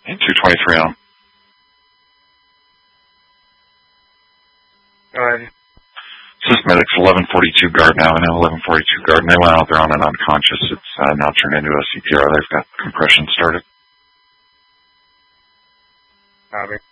And 223 on. Go ahead. Sysmedics 1142 guard now, 1142 guard, and they went out there on an unconscious. It's now turned into a CPR. They've got compression started. Copy.